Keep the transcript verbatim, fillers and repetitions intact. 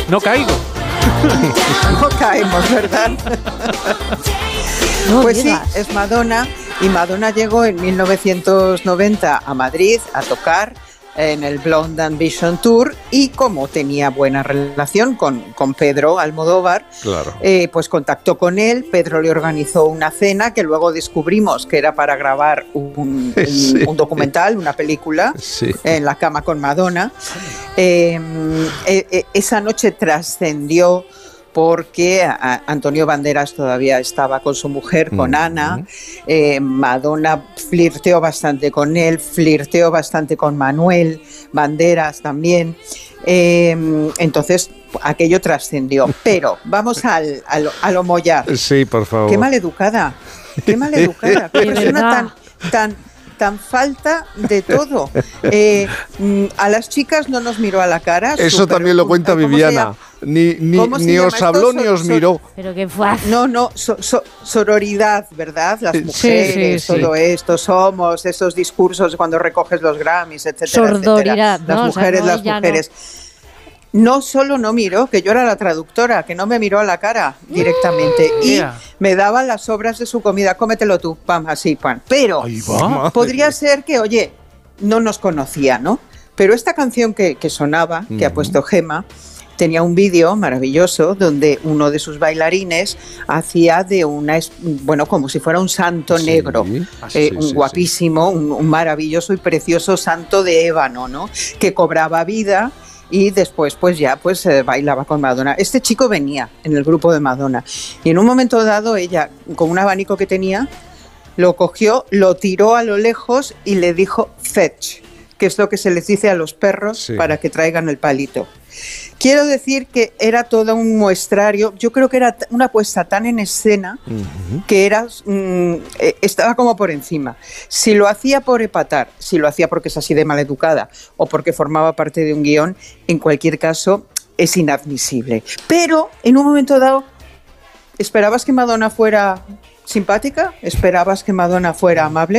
no caigo. No caemos, ¿verdad? No Pues digas. sí, es Madonna, y Madonna llegó en mil novecientos noventa a Madrid a tocar en el Blonde Ambition Tour, y como tenía buena relación con, con Pedro Almodóvar, Claro. eh, pues contactó con él. Pedro le organizó una cena que luego descubrimos que era para grabar un, un, Sí. un documental, una película, Sí. en la cama con Madonna. Eh, eh, eh, esa noche trascendió porque a- Antonio Banderas todavía estaba con su mujer, con Mm. Ana. Eh, Madonna flirteó bastante con él, flirteó bastante con Manuel Banderas también. Eh, entonces aquello trascendió. Pero vamos al, a, lo, a lo mollar. Sí, por favor. Qué maleducada, qué maleducada, qué De persona verdad. tan, tan, tan falta de todo. Eh, mm, a las chicas no nos miró a la cara. Eso súper- también lo cuenta ¿cómo se Viviana. llama? Ni, ni, ¿Cómo se ni llama os esto? habló ni So- os so- miró. Pero qué fue. No, no, so- so- sororidad, ¿verdad? Las Sí, mujeres, sí, sí. todo esto, somos, esos discursos cuando recoges los Grammys, etcétera, Sordoridad, etcétera. Las ¿no? O sea, mujeres, no, las ya no. mujeres. No solo no miró, que yo era la traductora, que no me miró a la cara directamente, y Yeah. me daba las sobras de su comida, cómetelo tú, pam, así, pam. Pero Ahí va. podría ser que, oye, no nos conocía, ¿no? Pero esta canción que, que sonaba, que ha puesto Gema, tenía un vídeo maravilloso donde uno de sus bailarines hacía de una, es- bueno, como si fuera un santo Sí. negro, Ah, eh, sí, un sí, guapísimo, un, un maravilloso y precioso santo de ébano, ¿no? Que cobraba vida y después pues ya pues eh, bailaba con Madonna. Este chico venía en el grupo de Madonna y en un momento dado ella, con un abanico que tenía, lo cogió, lo tiró a lo lejos y le dijo fetch, que es lo que se les dice a los perros Sí. para que traigan el palito. Quiero decir que era todo un muestrario, yo creo que era t- una puesta tan en escena que era, mm, eh, estaba como por encima. Si lo hacía por epatar, si lo hacía porque es así de maleducada o porque formaba parte de un guión, en cualquier caso es inadmisible. Pero en un momento dado, ¿esperabas que Madonna fuera simpática? ¿Esperabas que Madonna fuera amable?